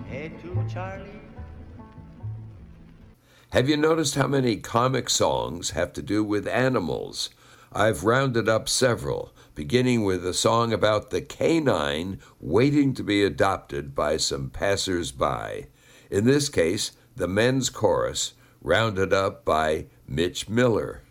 Hey to Charlie. Have you noticed how many comic songs have to do with animals? I've rounded up several, beginning with a song about the canine waiting to be adopted by some passers-by. In this case, the men's chorus, rounded up by Mitch Miller.